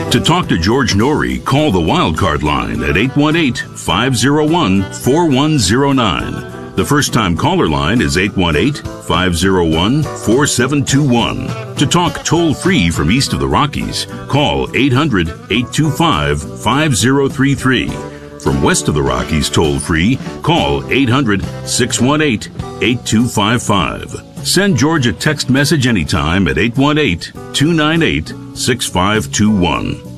To talk to George Norrie, call the Wildcard line at 818-501-4109. The first-time caller line is 818-501-4721. To talk toll-free from east of the Rockies, call 800-825-5033. From west of the Rockies toll-free, call 800-618-8255. Send George a text message anytime at 818-298-6521.